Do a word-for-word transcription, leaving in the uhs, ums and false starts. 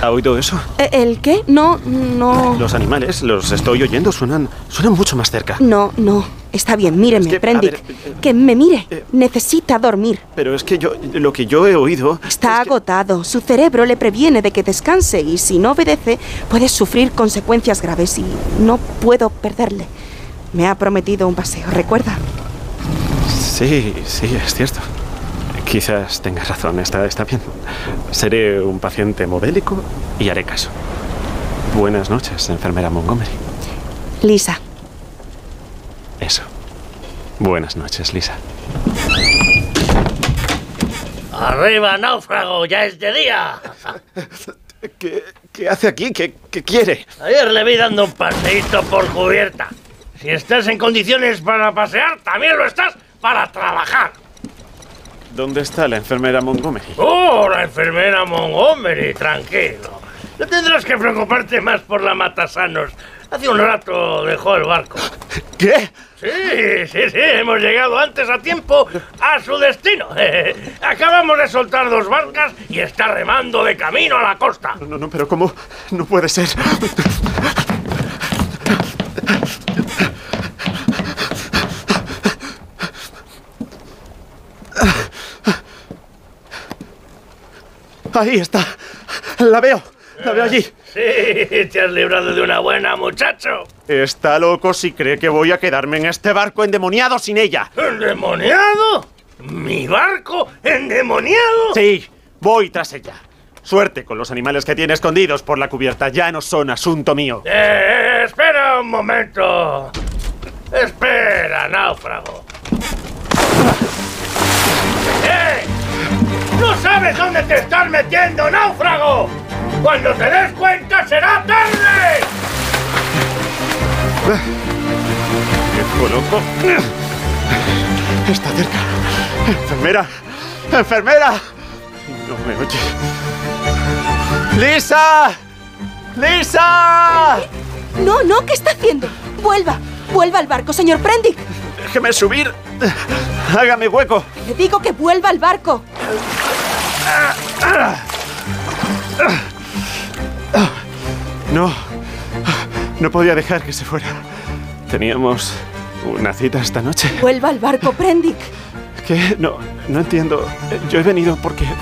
¿Ha oído eso? ¿El qué? No, no... Los animales, los estoy oyendo, suenan, suenan mucho más cerca. No, no. Está bien, míreme, Es que, Prendick. a ver, eh, que me mire. eh, Necesita dormir. Pero es que yo, lo que yo he oído... Está es que- agotado. Su cerebro le previene de que descanse y si no obedece puede sufrir consecuencias graves y no puedo perderle. Me ha prometido un paseo, ¿recuerda? Sí, sí, es cierto. Quizás tengas razón, está, está bien. Seré un paciente modélico y haré caso. Buenas noches, enfermera Montgomery. Lisa. Eso. Buenas noches, Lisa. ¡Arriba, náufrago! ¡Ya es de día! ¿Qué, qué hace aquí? ¿Qué, qué quiere? Ayer le vi dando un paseíto por cubierta. Si estás en condiciones para pasear, también lo estás para trabajar. ¿Dónde está la enfermera Montgomery? ¡Oh, la enfermera Montgomery! Tranquilo. No tendrás que preocuparte más por la matasanos. Hace un rato dejó el barco. ¿Qué? Sí, sí, sí, hemos llegado antes a tiempo a su destino. Acabamos de soltar dos barcas y está remando de camino a la costa. No, no, pero ¿cómo? No puede ser. Ahí está. La veo. La veo allí. Sí, te has librado de una buena, muchacho. Está loco si cree que voy a quedarme en este barco endemoniado sin ella. ¿Endemoniado? ¿Mi barco endemoniado? Sí, voy tras ella. Suerte con los animales que tiene escondidos por la cubierta. Ya no son asunto mío. Eh, espera un momento. Espera, náufrago. ¡Eh! ¡No sabes dónde te estás metiendo, náufrago! ¡Cuando te des cuenta será tarde! ¡Viejo loco! Está cerca. ¡Enfermera! ¡Enfermera! No me oye. ¡Lisa! ¡Lisa! No, no, ¿qué está haciendo? Vuelva. Vuelva al barco, señor Prendick. Déjeme subir. Hágame hueco. Le digo que vuelva al barco. No. No podía dejar que se fuera. Teníamos una cita esta noche. Vuelva al barco, Prendick. ¿Qué? No, no entiendo. Yo he venido porque...